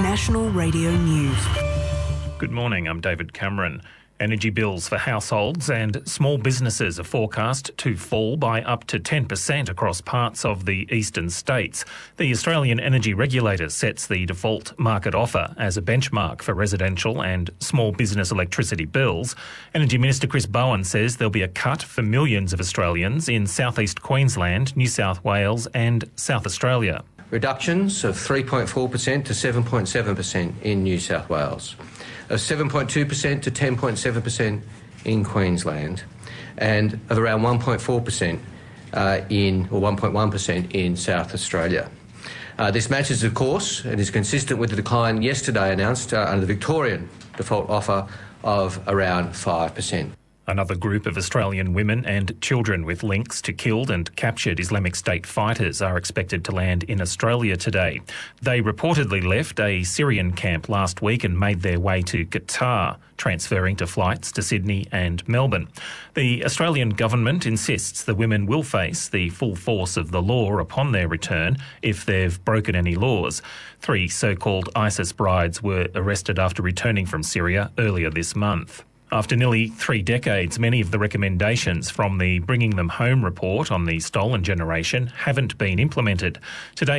National Radio News. Good morning, I'm David Cameron. Energy bills for households and small businesses are forecast to fall by up to 10% across parts of the eastern states. The Australian Energy Regulator sets the default market offer as a benchmark for residential and small business electricity bills. Energy Minister Chris Bowen says there'll be a cut for millions of Australians in southeast Queensland, New South Wales and South Australia. Reductions of 3.4% to 7.7% in New South Wales, of 7.2% to 10.7% in Queensland, and of around 1.4% or 1.1% in South Australia. This matches, of course, and is consistent with the decline yesterday announced under the Victorian default offer of around 5%. Another group of Australian women and children with links to killed and captured Islamic State fighters are expected to land in Australia today. They reportedly left a Syrian camp last week and made their way to Qatar, transferring to flights to Sydney and Melbourne. The Australian government insists the women will face the full force of the law upon their return if they've broken any laws. 3 so-called ISIS brides were arrested after returning from Syria earlier this month. After nearly 3 decades, many of the recommendations from the Bringing Them Home report on the stolen generation haven't been implemented. Today,